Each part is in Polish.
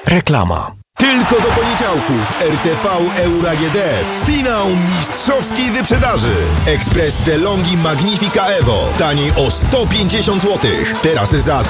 Reklama. Tylko do poniedziałków RTV Euro AGD. Finał mistrzowskiej wyprzedaży. Ekspres DeLonghi Magnifica Evo. Taniej o 150 zł. Teraz za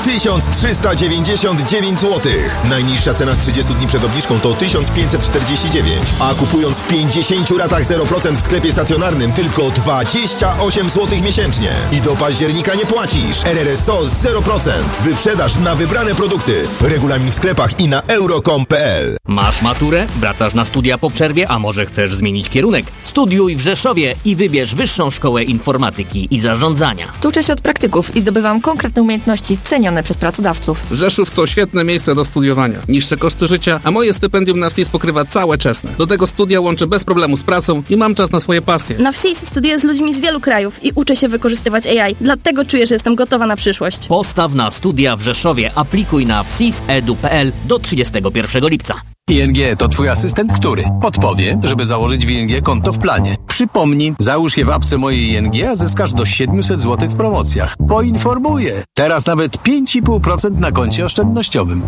1399 zł. Najniższa cena z 30 dni przed obniżką to 1549. A kupując w 50 ratach 0% w sklepie stacjonarnym tylko 28 zł miesięcznie. I do października nie płacisz. RRSO 0%. Wyprzedaż na wybrane produkty. Regulamin w sklepach i na euro.com.pl. Masz maturę? Wracasz na studia po przerwie, a może chcesz zmienić kierunek? Studiuj w Rzeszowie i wybierz Wyższą Szkołę Informatyki i Zarządzania. Tu uczę się od praktyków i zdobywam konkretne umiejętności cenione przez pracodawców. Rzeszów to świetne miejsce do studiowania. Niższe koszty życia, a moje stypendium na WSIS pokrywa całe Czesne. Do tego studia łączę bez problemu z pracą i mam czas na swoje pasje. Na WSIS studiuję z ludźmi z wielu krajów i uczę się wykorzystywać AI. Dlatego czuję, że jestem gotowa na przyszłość. Postaw na studia w Rzeszowie. Aplikuj na wsis.edu.pl do 31 lipca. ING to twój asystent, który podpowie, żeby założyć w ING konto w planie. Przypomnij, załóż je w apce mojej ING, a zyskasz do 700 zł w promocjach. Poinformuję. Teraz nawet 5,5% na koncie oszczędnościowym.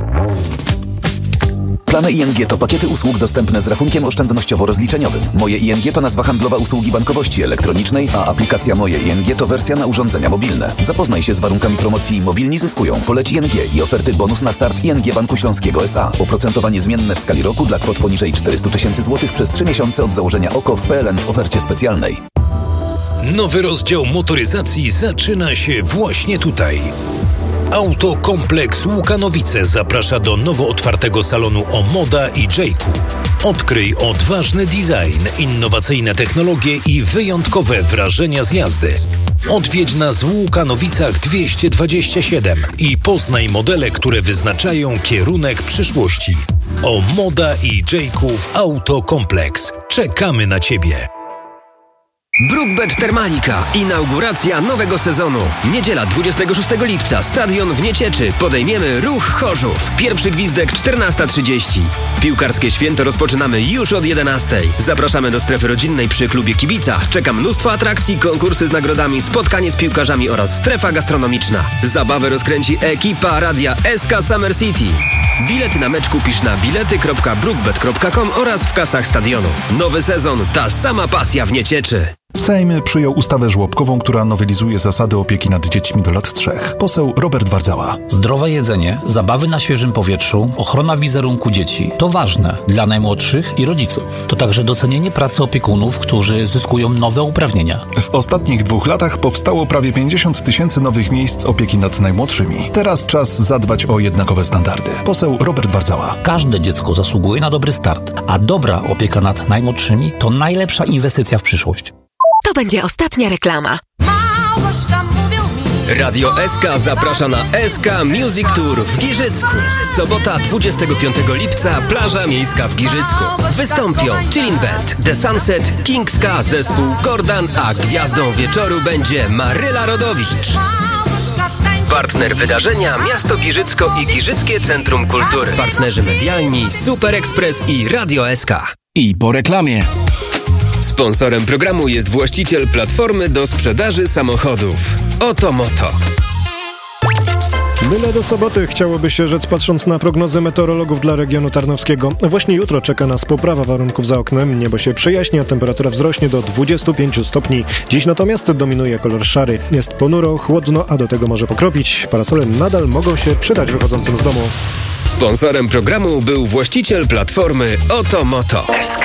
Plany ING to pakiety usług dostępne z rachunkiem oszczędnościowo-rozliczeniowym. Moje ING to nazwa handlowa usługi bankowości elektronicznej, a aplikacja Moje ING to wersja na urządzenia mobilne. Zapoznaj się z warunkami promocji Mobilni zyskują. Poleć ING i oferty bonus na start ING Banku Śląskiego S.A. Oprocentowanie zmienne w skali roku dla kwot poniżej 400 000 zł przez 3 miesiące od założenia OKO w PLN w ofercie specjalnej. Nowy rozdział motoryzacji zaczyna się właśnie tutaj. Autokompleks Łukanowice zaprasza do nowo otwartego salonu Omoda i Jayku. Odkryj odważny design, innowacyjne technologie i wyjątkowe wrażenia z jazdy. Odwiedź nas w Łukanowicach 227 i poznaj modele, które wyznaczają kierunek przyszłości. Omoda i Jayków Autokompleks. Czekamy na Ciebie. Brookbet Termalika. Inauguracja nowego sezonu. Niedziela 26 lipca. Stadion w Niecieczy. Podejmiemy Ruch Chorzów. Pierwszy gwizdek 14:30. Piłkarskie święto rozpoczynamy już od 11:00. Zapraszamy do strefy rodzinnej przy klubie kibica. Czeka mnóstwo atrakcji, konkursy z nagrodami, spotkanie z piłkarzami oraz strefa gastronomiczna. Zabawę rozkręci ekipa radia SK Summer City. Bilety na mecz kupisz na bilety.brookbet.com oraz w kasach stadionu. Nowy sezon, ta sama pasja w Niecieczy. Sejm przyjął ustawę żłobkową, która nowelizuje zasady opieki nad dziećmi do lat 3. Poseł Robert Wardzała. Zdrowe jedzenie, zabawy na świeżym powietrzu, ochrona wizerunku dzieci to ważne dla najmłodszych i rodziców. To także docenienie pracy opiekunów, którzy zyskują nowe uprawnienia. W ostatnich 2 latach powstało prawie 50 000 nowych miejsc opieki nad najmłodszymi. Teraz czas zadbać o jednakowe standardy. Poseł Robert Wardzała. Każde dziecko zasługuje na dobry start, a dobra opieka nad najmłodszymi to najlepsza inwestycja w przyszłość. To będzie ostatnia reklama. Radio SK zaprasza na SK Music Tour w Giżycku. Sobota 25 lipca, plaża miejska w Giżycku. Wystąpią Chilling Band, The Sunset, Kingska, zespół Gordon, a gwiazdą wieczoru będzie Maryla Rodowicz. Partner wydarzenia Miasto Giżycko i Giżyckie Centrum Kultury. Partnerzy medialni Super Express i Radio SK. I po reklamie. Sponsorem programu jest właściciel platformy do sprzedaży samochodów Otomoto. Byle do soboty, chciałoby się rzec, patrząc na prognozy meteorologów dla regionu tarnowskiego. Właśnie jutro czeka nas poprawa warunków za oknem, niebo się przejaśni, a temperatura wzrośnie do 25 stopni. Dziś natomiast dominuje kolor szary. Jest ponuro, chłodno, a do tego może pokropić. Parasole nadal mogą się przydać wychodzącym z domu. Sponsorem programu był właściciel platformy Otomoto. SK.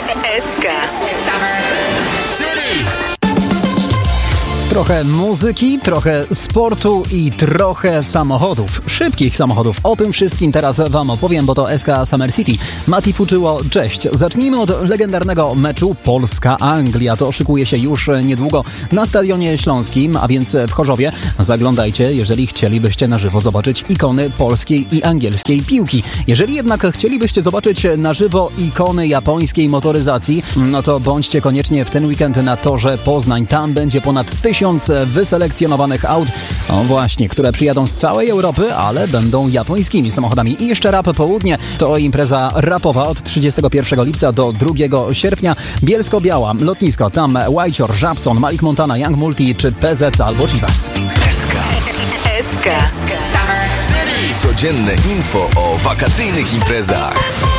Trochę muzyki, trochę sportu i trochę samochodów. Szybkich samochodów. O tym wszystkim teraz wam opowiem, bo to SK Summer City. Mati Fuczyło, cześć. Zacznijmy od legendarnego meczu Polska-Anglia. To szykuje się już niedługo na Stadionie Śląskim, a więc w Chorzowie. Zaglądajcie, jeżeli chcielibyście na żywo zobaczyć ikony polskiej i angielskiej piłki. Jeżeli jednak chcielibyście zobaczyć na żywo ikony japońskiej motoryzacji, no to bądźcie koniecznie w ten weekend na torze Poznań. Tam będzie ponad 1000 wyselekcjonowanych aut, no właśnie, które przyjadą z całej Europy, ale będą japońskimi samochodami. I jeszcze Rap Południe to impreza rapowa od 31 lipca do 2 sierpnia. Bielsko-Biała, lotnisko, tam Łajcior, Żabson, Malik Montana, Young Multi czy PZ albo Chivas. SK. Summer City. Codzienne info o wakacyjnych imprezach.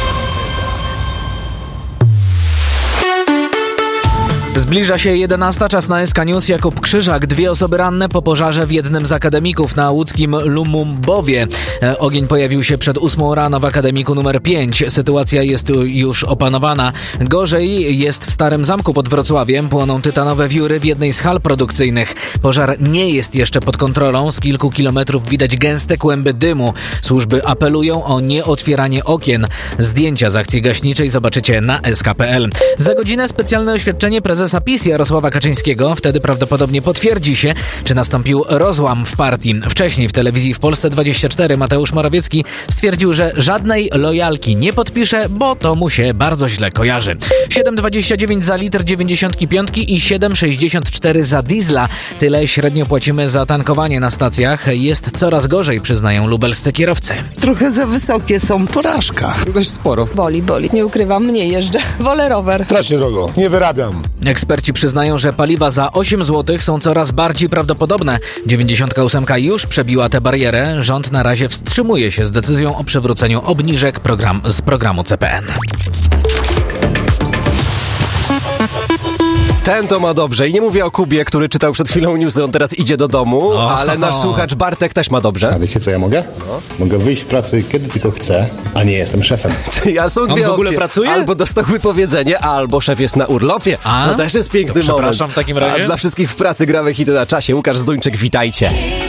Zbliża się 11, czas na SK News. Jakub Krzyżak. 2 osoby ranne po pożarze w jednym z akademików na łódzkim Lumumbowie. Ogień pojawił się przed 8 rano w akademiku numer 5. Sytuacja jest już opanowana. Gorzej jest w Starym Zamku pod Wrocławiem. Płoną tytanowe wióry w jednej z hal produkcyjnych. Pożar nie jest jeszcze pod kontrolą. Z kilku kilometrów widać gęste kłęby dymu. Służby apelują o nieotwieranie okien. Zdjęcia z akcji gaśniczej zobaczycie na sk.pl. Za godzinę specjalne oświadczenie prezesa PiS Jarosława Kaczyńskiego. Wtedy prawdopodobnie potwierdzi się, czy nastąpił rozłam w partii. Wcześniej w telewizji w Polsce 24 Mateusz Morawiecki stwierdził, że żadnej lojalki nie podpisze, bo to mu się bardzo źle kojarzy. 7,29 za litr 95 i 7,64 za diesla. Tyle średnio płacimy za tankowanie na stacjach. Jest coraz gorzej, przyznają lubelscy kierowcy. Trochę za wysokie są. Porażka. Dość sporo. Boli. Nie ukrywam, nie jeżdżę. Wolę rower. Strasznie drogo. Nie wyrabiam. Eksperci przyznają, że paliwa za 8 zł są coraz bardziej prawdopodobne. 98 już przebiła tę barierę. Rząd na razie wstrzymuje się z decyzją o przywróceniu obniżek z programu CPN. Ten to ma dobrze. I nie mówię o Kubie, który czytał przed chwilą newsy, on teraz idzie do domu, ale nasz słuchacz Bartek też ma dobrze. A wiecie co ja mogę? Mogę wyjść z pracy kiedy tylko chcę, a nie jestem szefem. Ja są dwie w ogóle opcje. pracuje? Albo dostał wypowiedzenie, albo szef jest na urlopie. To też jest piękny moment. Przepraszam w takim razie. A dla wszystkich w pracy gramy hity na czasie. Łukasz Zduńczyk, witajcie.